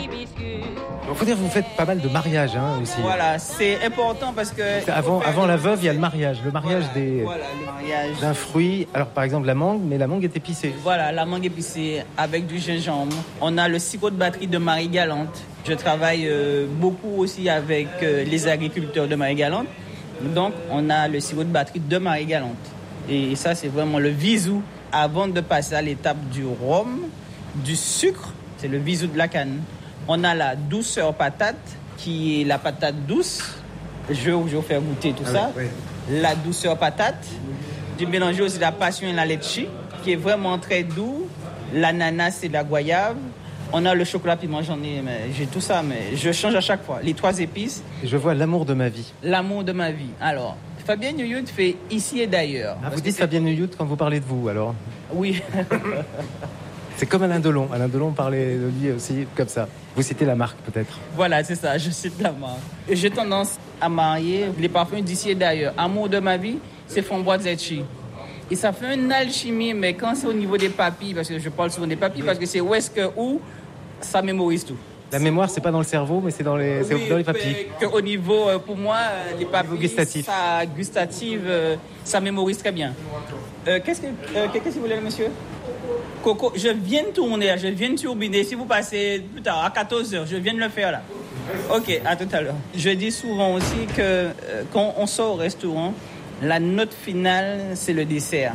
Il faut dire que vous faites pas mal de mariages aussi. Voilà, c'est important parce que... Avant la veuve, il y a le mariage. Le mariage le mariage d'un fruit. Alors par exemple la mangue, mais la mangue est épicée. Voilà, la mangue épicée avec du gingembre. On a le sirop de batterie de Marie-Galante. Je travaille beaucoup aussi avec les agriculteurs de Marie-Galante. Donc on a le sirop de batterie de Marie-Galante. Et ça, c'est vraiment le visou. Avant de passer à l'étape du rhum, du sucre, c'est le visou de la canne. On a la douceur patate, qui est la patate douce. Je vais vous faire goûter tout ça. Oui. La douceur patate. J'ai mélangé aussi la passion et la litchi, qui est vraiment très doux. L'ananas et la goyave. On a le chocolat piment, j'ai tout ça, mais je change à chaque fois. Les 3 épices. Et je vois l'amour de ma vie. L'amour de ma vie. Alors, Fabienne Youyut fait ici et d'ailleurs. Vous dites Fabienne Youyut quand vous parlez de vous, alors? Oui. C'est comme Alain Delon. Alain Delon parlait de lui aussi comme ça. Vous citez la marque peut-être? Voilà, c'est ça, je cite la marque. J'ai tendance à marier les parfums d'ici et d'ailleurs. Amour de ma vie, c'est Framboise Zetchi. Et ça fait une alchimie, mais quand c'est au niveau des papilles, parce que je parle souvent des papilles, parce que c'est où ça mémorise tout. La mémoire, c'est pas dans le cerveau, mais c'est dans les papilles. Au niveau, pour moi, les papilles gustatif. Ça mémorise très bien. Qu'est-ce que vous voulez, monsieur? Coco, je viens de tourner, je viens de turbiner. Si vous passez plus tard, à 14h, je viens de le faire là. Ok, à tout à l'heure. Je dis souvent aussi que quand on sort au restaurant, la note finale, c'est le dessert.